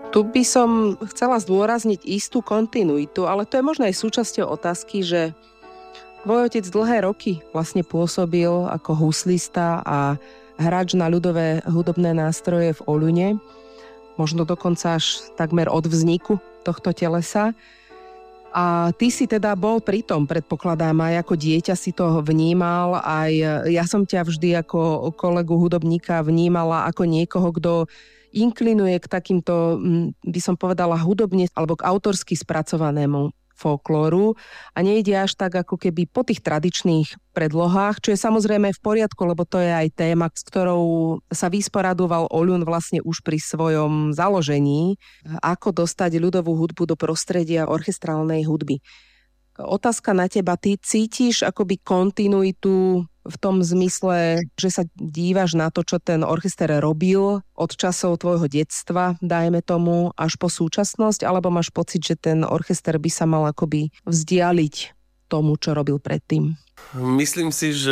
Tu by som chcela zdôrazniť istú kontinuitu, ale to je možno aj súčasťou otázky, že tvoj otec dlhé roky vlastne pôsobil ako huslista a hráč na ľudové hudobné nástroje v Oľune, možno dokonca až takmer od vzniku tohto telesa. A ty si teda bol pri tom, predpokladám, aj ako dieťa si to vnímal, aj ja som ťa vždy ako kolegu hudobníka vnímala ako niekoho, kto inklinuje k takýmto, by som povedala, hudobne alebo k autorsky spracovanému folklóru a nejde až tak ako keby po tých tradičných predlohách, čo je samozrejme v poriadku, lebo to je aj téma, s ktorou sa vysporadoval Oľun vlastne už pri svojom založení, ako dostať ľudovú hudbu do prostredia orchestrálnej hudby. Otázka na teba, ty cítiš akoby kontinuitu v tom zmysle, že sa dívaš na to, čo ten orchester robil od časov tvojho detstva, dajme tomu, až po súčasnosť, alebo máš pocit, že ten orchester by sa mal akoby vzdialiť tomu, čo robil predtým? Myslím si, že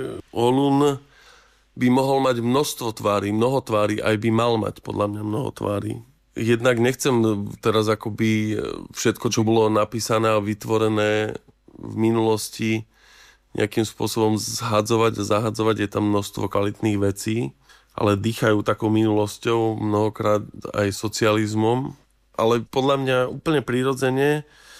Oľun by mohol mať mnoho tvári, aj by mal mať podľa mňa mnoho tvári. Jednak nechcem teraz akoby všetko, čo bolo napísané a vytvorené v minulosti nejakým spôsobom zhadzovať a zahadzovať. Je tam množstvo kvalitných vecí, ale dýchajú takou minulosťou, mnohokrát aj socializmom. Ale podľa mňa úplne prirodzene,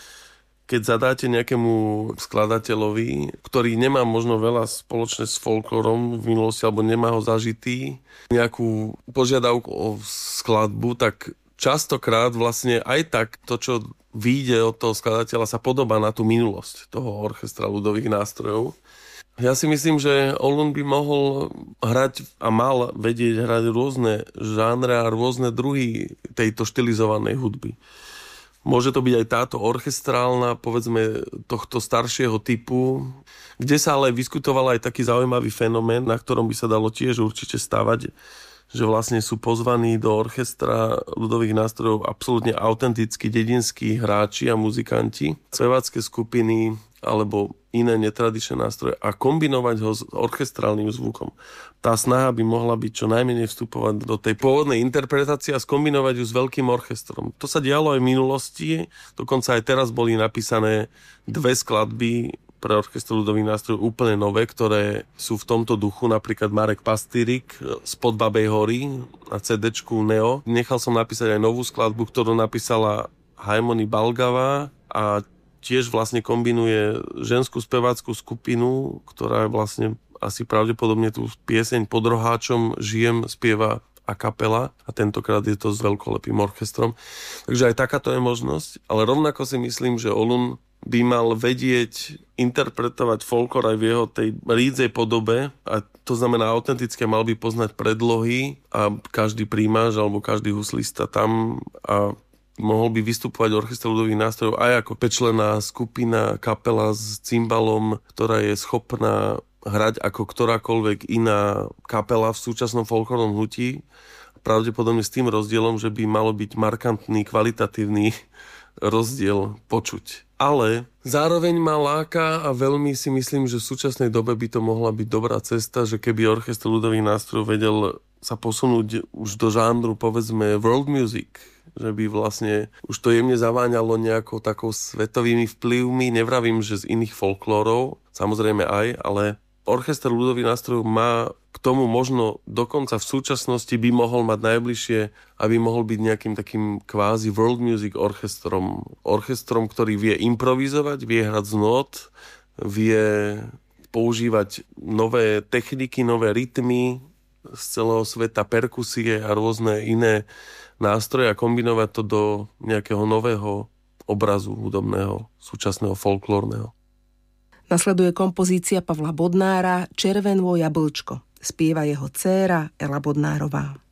keď zadáte nejakému skladateľovi, ktorý nemá možno veľa spoločné s folklórom v minulosti alebo nemá ho zažitý, nejakú požiadavku o skladbu, tak častokrát vlastne aj tak to, čo vyjde od toho skladateľa, sa podobá na tú minulosť toho orchestra ľudových nástrojov. Ja si myslím, že Oľun by mohol hrať a mal vedieť hrať rôzne žánre a rôzne druhy tejto štilizovanej hudby. Môže to byť aj táto orchestrálna, povedzme, tohto staršieho typu, kde sa ale vyskutoval aj taký zaujímavý fenomén, na ktorom by sa dalo tiež určite stavať, že vlastne sú pozvaní do orchestra ľudových nástrojov absolútne autentickí dedinskí hráči a muzikanti, spevácké skupiny alebo iné netradičné nástroje a kombinovať ho s orchestrálnym zvukom. Tá snaha by mohla byť čo najmenej vstupovať do tej pôvodnej interpretácie a skombinovať ju s veľkým orchestrom. To sa dialo aj v minulosti, dokonca aj teraz boli napísané 2 skladby pre orchester ľudových nástrojov úplne nové, ktoré sú v tomto duchu, napríklad Marek Pastýrik spod Babej hory na CD-čku Neo. Nechal som napísať aj novú skladbu, ktorú napísala Haimony Balgava a tiež vlastne kombinuje ženskú spevácku skupinu, ktorá je vlastne asi pravdepodobne tú pieseň Pod roháčom žijem spieva a kapela a tentokrát je to s veľkolepým orchestrom. Takže aj takáto je možnosť, ale rovnako si myslím, že Oľun by mal vedieť interpretovať folklór aj v jeho tej rídzej podobe a to znamená autentické, mal by poznať predlohy a každý prímáš alebo každý huslista tam a mohol by vystupovať orchester ľudových nástrojov aj ako pečlená skupina, kapela s cymbalom, ktorá je schopná hrať ako ktorákoľvek iná kapela v súčasnom folklórnom hnutí. Pravdepodobne s tým rozdielom, že by malo byť markantný, kvalitatívny rozdiel počuť. Ale zároveň ma láka a veľmi si myslím, že v súčasnej dobe by to mohla byť dobrá cesta, že keby orchester ľudových nástrojov vedel sa posunúť už do žánru, povedzme, world music, že by vlastne už to jemne zaváňalo nejakou takou svetovými vplyvmi, nevravím, že z iných folklórov, samozrejme aj, ale orchester ľudových nástrojov má k tomu možno dokonca v súčasnosti by mohol mať najbližšie, aby mohol byť nejakým takým kvázi world music orchestrom. Orchestrom, ktorý vie improvizovať, vie hrať z nót, vie používať nové techniky, nové rytmy z celého sveta, perkusie a rôzne iné nástroje a kombinovať to do nejakého nového obrazu hudobného, súčasného folklórneho. Nasleduje kompozícia Pavla Bodnára Červenô jablčko. Spieva jeho dcéra Ela Bodnárová.